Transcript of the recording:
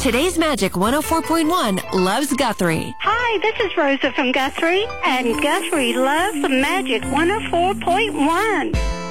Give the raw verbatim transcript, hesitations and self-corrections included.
Today's Magic one oh four point one loves Guthrie. Hi, this is Rosa from Guthrie, and Guthrie loves the Magic one oh four point one.